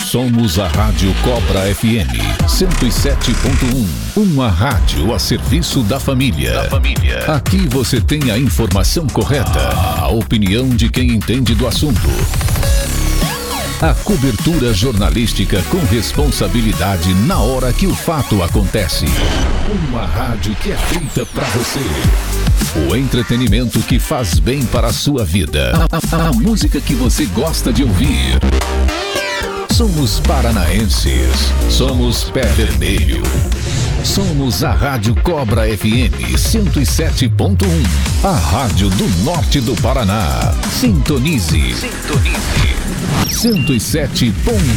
Somos a Rádio Cobra FM 107.1, uma rádio a serviço da família. Aqui você tem a informação correta, a opinião de quem entende do assunto. A cobertura jornalística com responsabilidade na hora que o fato acontece. Uma rádio que é feita pra você. O entretenimento que faz bem para a sua vida. A música que você gosta de ouvir. Somos paranaenses. Somos Pé Vermelho. Somos a Rádio Cobra FM 107.1. A rádio do norte do Paraná. Sintonize. 107.1.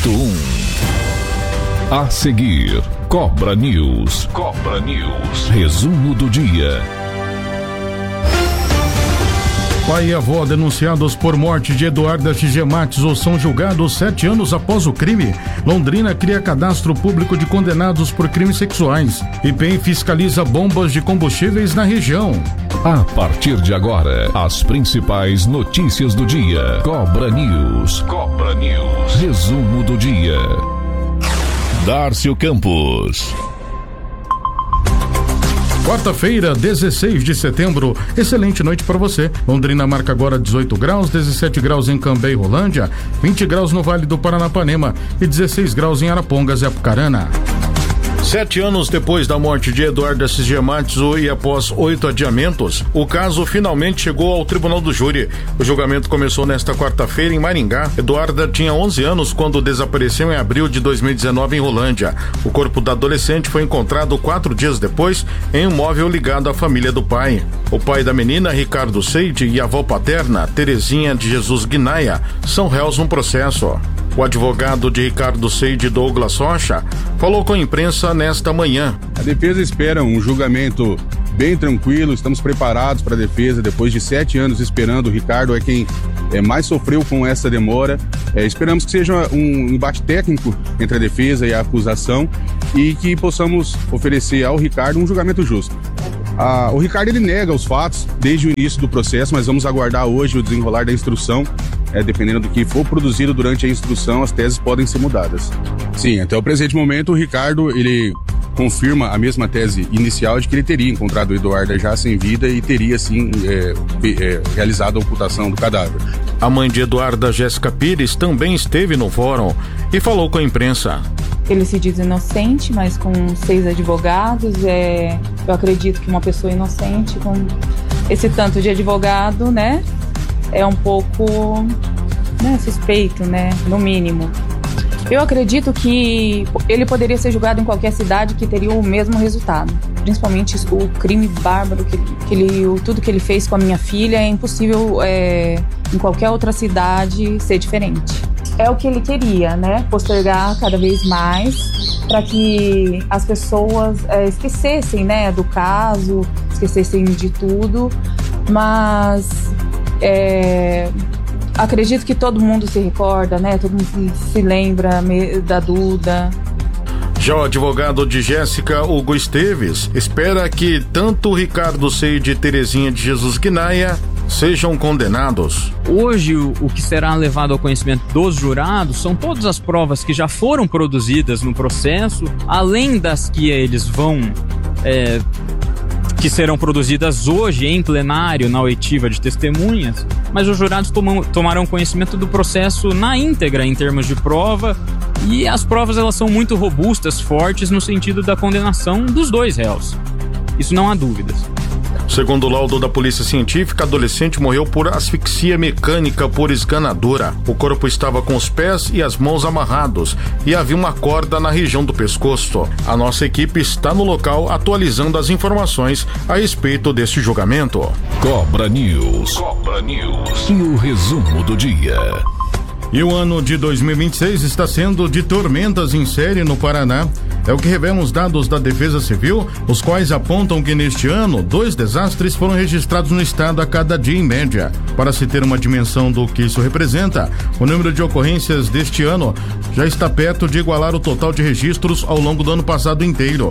A seguir, Cobra News. Resumo do dia. Pai e avó denunciados por morte de Eduarda X.G. Matos são julgados 7 anos após o crime. Londrina cria cadastro público de condenados por crimes sexuais. IPEM fiscaliza bombas de combustíveis na região. A partir de agora, as principais notícias do dia. Cobra News. Resumo do dia. Dárcio Campos. Quarta-feira, 16 de setembro, excelente noite para você. Londrina marca agora 18 graus, 17 graus em Cambé e Rolândia, 20 graus no Vale do Paranapanema e 16 graus em Arapongas e Apucarana. 7 anos depois da morte de Eduarda X.G. Matzo e após 8 adiamentos, o caso finalmente chegou ao Tribunal do Júri. O julgamento começou nesta quarta-feira em Maringá. Eduarda tinha 11 anos quando desapareceu em abril de 2019 em Rolândia. O corpo da adolescente foi encontrado 4 dias depois em um móvel ligado à família do pai. O pai da menina, Ricardo Seide, e a avó paterna, Terezinha de Jesus Guinaia, são réus no processo. O advogado de Ricardo Seide, Douglas Rocha, falou com a imprensa nesta manhã. A defesa espera um julgamento bem tranquilo, estamos preparados para a defesa. Depois de 7 anos esperando, o Ricardo é quem mais sofreu com essa demora. Esperamos que seja um embate técnico entre a defesa e a acusação e que possamos oferecer ao Ricardo um julgamento justo. O Ricardo ele nega os fatos desde o início do processo, mas vamos aguardar hoje o desenrolar da instrução. Dependendo do que for produzido durante a instrução, as teses podem ser mudadas. Sim, até o presente momento, o Ricardo ele confirma a mesma tese inicial de que ele teria encontrado o Eduarda já sem vida e teria, sim, realizado a ocultação do cadáver. A mãe de Eduarda, Jéssica Pires, também esteve no fórum e falou com a imprensa. Ele se diz inocente, mas com 6 advogados, eu acredito que uma pessoa inocente com esse tanto de advogado, né, é um pouco, né, suspeito, né, no mínimo. Eu acredito que ele poderia ser julgado em qualquer cidade que teria o mesmo resultado. Principalmente o crime bárbaro, tudo que ele fez com a minha filha, é impossível em qualquer outra cidade ser diferente. É o que ele queria, né? Postergar cada vez mais para que as pessoas esquecessem, né, do caso, esquecessem de tudo, mas acredito que todo mundo se recorda, né? Todo mundo se lembra da Duda. Já o advogado de Jéssica, Hugo Esteves, espera que tanto Ricardo Seide e Terezinha de Jesus Guinaia sejam condenados. Hoje, o que será levado ao conhecimento dos jurados são todas as provas que já foram produzidas no processo, além das que eles vão que serão produzidas hoje em plenário na oitiva de testemunhas, mas os jurados tomarão conhecimento do processo na íntegra em termos de prova, e as provas elas são muito robustas, fortes no sentido da condenação dos 2 réus. Isso não há dúvidas. Segundo o laudo da polícia científica, a adolescente morreu por asfixia mecânica por esganadura. O corpo estava com os pés e as mãos amarrados e havia uma corda na região do pescoço. A nossa equipe está no local atualizando as informações a respeito deste julgamento. Cobra News. E o resumo do dia. E o ano de 2026 está sendo de tormentas em série no Paraná. É o que revelam os dados da Defesa Civil, os quais apontam que neste ano 2 desastres foram registrados no estado a cada dia em média. Para se ter uma dimensão do que isso representa, o número de ocorrências deste ano já está perto de igualar o total de registros ao longo do ano passado inteiro.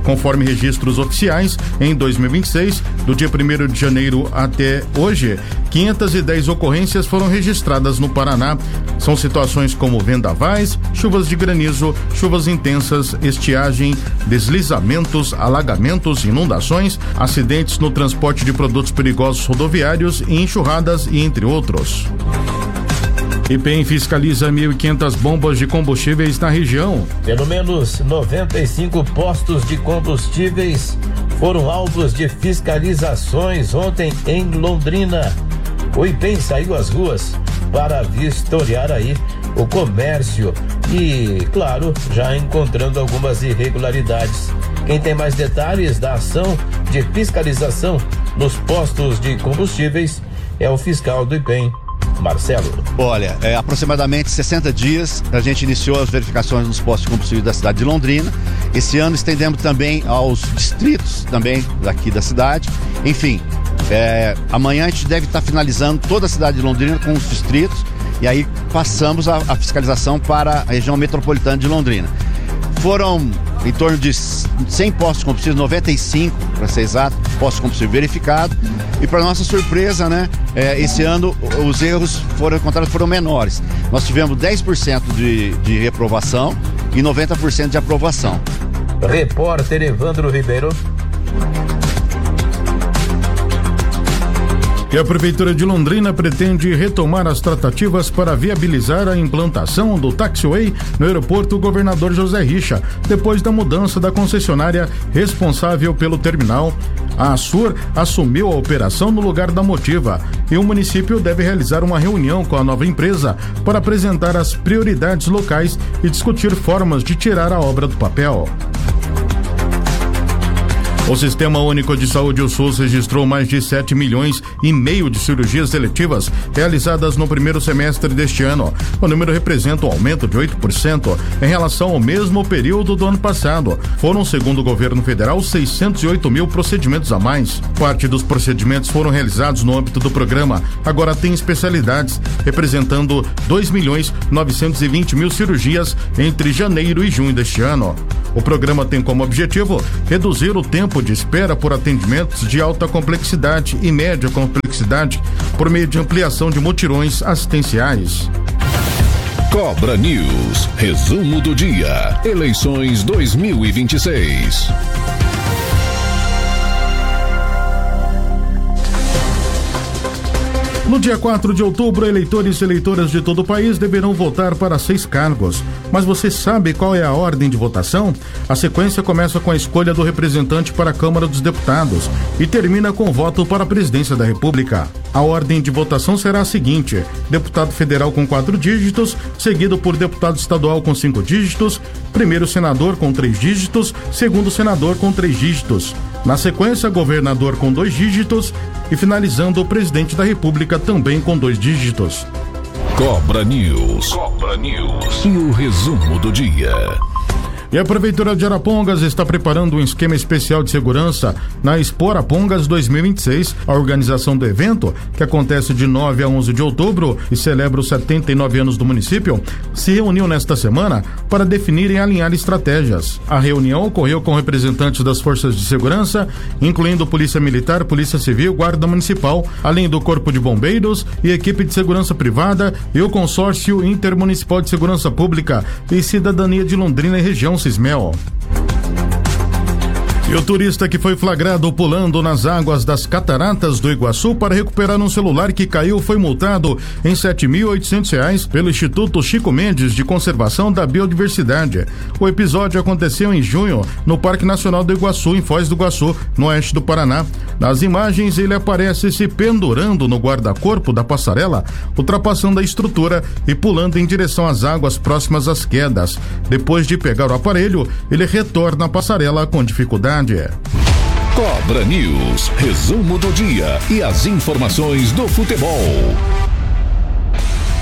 Conforme registros oficiais, em 2026, do dia 1º de janeiro até hoje, 510 ocorrências foram registradas no Paraná. São situações como vendavais, chuvas de granizo, chuvas intensas, estiagem, deslizamentos, alagamentos, inundações, acidentes no transporte de produtos perigosos rodoviários e enxurradas, e entre outros. IPEM fiscaliza 1.500 bombas de combustíveis na região. Pelo menos 95 postos de combustíveis foram alvos de fiscalizações ontem em Londrina. O IPEM saiu às ruas para vistoriar aí o comércio e, claro, já encontrando algumas irregularidades. Quem tem mais detalhes da ação de fiscalização nos postos de combustíveis é o fiscal do IPEM, Marcelo. Olha, aproximadamente 60 dias a gente iniciou as verificações nos postos de combustível da cidade de Londrina. Esse ano estendemos também aos distritos também daqui da cidade. Enfim, amanhã a gente deve estar finalizando toda a cidade de Londrina com os distritos e aí passamos a fiscalização para a região metropolitana de Londrina. Foram em torno de 100 postos de combustível, 95 para ser exato, postos de combustível verificados. E para nossa surpresa, né, esse ano os erros foram menores. Nós tivemos 10% de reprovação e 90% de aprovação. Repórter Evandro Ribeiro. E a Prefeitura de Londrina pretende retomar as tratativas para viabilizar a implantação do taxiway no aeroporto Governador José Richa, depois da mudança da concessionária responsável pelo terminal. A ASUR assumiu a operação no lugar da Motiva e o município deve realizar uma reunião com a nova empresa para apresentar as prioridades locais e discutir formas de tirar a obra do papel. O Sistema Único de Saúde, o SUS, registrou mais de 7,5 milhões de cirurgias eletivas realizadas no primeiro semestre deste ano. O número representa um aumento de 8% em relação ao mesmo período do ano passado. Foram, segundo o governo federal, 608 mil procedimentos a mais. Parte dos procedimentos foram realizados no âmbito do programa. Agora tem especialidades, representando 2.920.000 cirurgias entre janeiro e junho deste ano. O programa tem como objetivo reduzir o tempo de espera por atendimentos de alta complexidade e média complexidade por meio de ampliação de mutirões assistenciais. Cobra News, resumo do dia. Eleições 2026. No dia 4 de outubro, eleitores e eleitoras de todo o país deverão votar para 6 cargos. Mas você sabe qual é a ordem de votação? A sequência começa com a escolha do representante para a Câmara dos Deputados e termina com o voto para a Presidência da República. A ordem de votação será a seguinte: deputado federal com 4 dígitos, seguido por deputado estadual com 5 dígitos, primeiro senador com 3 dígitos, segundo senador com 3 dígitos. Na sequência, governador com 2 dígitos e finalizando o presidente da República também com 2 dígitos. Cobra News. Cobra News. E o resumo do dia. E a Prefeitura de Arapongas está preparando um esquema especial de segurança na Expo Arapongas 2026. A organização do evento, que acontece de 9 a 11 de outubro e celebra os 79 anos do município, se reuniu nesta semana para definir e alinhar estratégias. A reunião ocorreu com representantes das forças de segurança, incluindo Polícia Militar, Polícia Civil, Guarda Municipal, além do Corpo de Bombeiros e equipe de segurança privada e o Consórcio Intermunicipal de Segurança Pública e Cidadania de Londrina e região Cismel. E o turista que foi flagrado pulando nas águas das cataratas do Iguaçu para recuperar um celular que caiu foi multado em R$ 7.800 pelo Instituto Chico Mendes de Conservação da Biodiversidade. O episódio aconteceu em junho no Parque Nacional do Iguaçu, em Foz do Iguaçu, no oeste do Paraná. Nas imagens, ele aparece se pendurando no guarda-corpo da passarela, ultrapassando a estrutura e pulando em direção às águas próximas às quedas. Depois de pegar o aparelho, ele retorna à passarela com dificuldade. Cobra News, resumo do dia e as informações do futebol.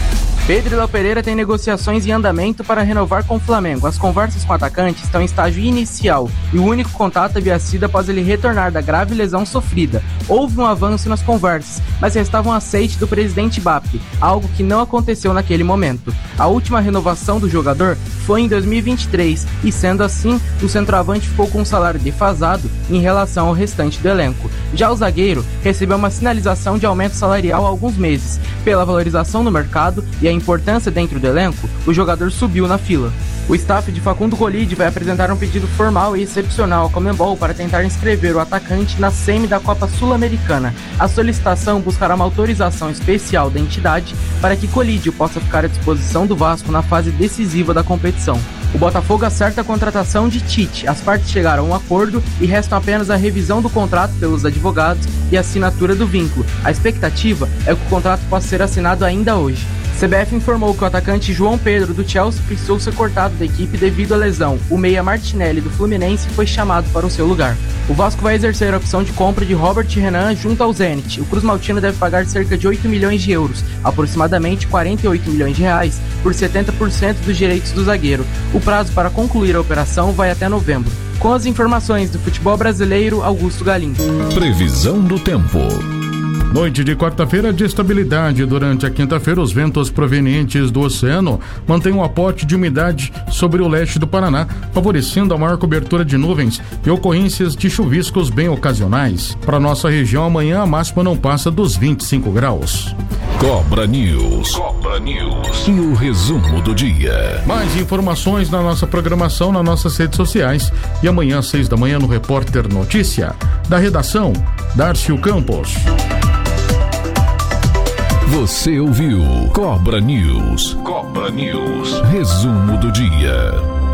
Pedro Léo Pereira tem negociações em andamento para renovar com o Flamengo. As conversas com o atacante estão em estágio inicial e o único contato havia sido após ele retornar da grave lesão sofrida. Houve um avanço nas conversas, mas restava um aceite do presidente BAP, algo que não aconteceu naquele momento. A última renovação do jogador foi em 2023 e, sendo assim, o centroavante ficou com um salário defasado em relação ao restante do elenco. Já o zagueiro recebeu uma sinalização de aumento salarial há alguns meses. Pela valorização no mercado e a importância dentro do elenco, o jogador subiu na fila. O staff de Facundo Golide vai apresentar um pedido formal e excepcional ao Conmebol para tentar inscrever o atacante na semi da Copa Sul-Americana. A solicitação buscará uma autorização especial da entidade para que Golide possa ficar à disposição do Vasco na fase decisiva da competição. O Botafogo acerta a contratação de Tite. As partes chegaram a um acordo e restam apenas a revisão do contrato pelos advogados e a assinatura do vínculo. A expectativa é que o contrato possa ser assinado ainda hoje. CBF informou que o atacante João Pedro do Chelsea precisou ser cortado da equipe devido à lesão. O meia Martinelli do Fluminense foi chamado para o seu lugar. O Vasco vai exercer a opção de compra de Robert Renan junto ao Zenit. O Cruz Maltino deve pagar cerca de 8 milhões de euros, aproximadamente 48 milhões de reais, por 70% dos direitos do zagueiro. O prazo para concluir a operação vai até novembro. Com as informações do futebol brasileiro, Augusto Galindo. Previsão do tempo. Noite de quarta-feira de estabilidade. Durante a quinta-feira, os ventos provenientes do oceano mantêm um aporte de umidade sobre o leste do Paraná, favorecendo a maior cobertura de nuvens e ocorrências de chuviscos bem ocasionais. Para nossa região, amanhã a máxima não passa dos 25 graus. Cobra News. Cobra News. E o resumo do dia. Mais informações na nossa programação, nas nossas redes sociais. E amanhã, às 6 da manhã, no Repórter Notícia. Da redação, Dárcio Campos. Você ouviu Cobra News. Cobra News. Resumo do dia.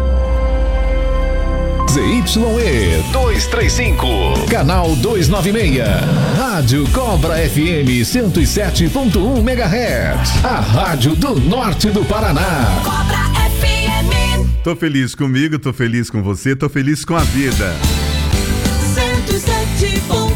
ZYE 235, canal 296, Rádio Cobra FM 107.1 MHz, a rádio do norte do Paraná. Cobra FM. Tô feliz comigo, tô feliz com você, tô feliz com a vida. 107.1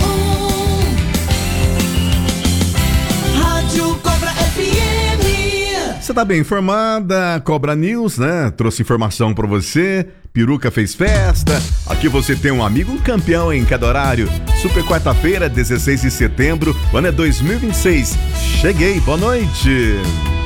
Rádio Cobra FM. Você tá bem informada, Cobra News, né? Trouxe informação pra você. Peruca fez festa. Aqui você tem um amigo, um campeão em cada horário. Super quarta-feira, 16 de setembro, o ano é 2026. Cheguei, boa noite.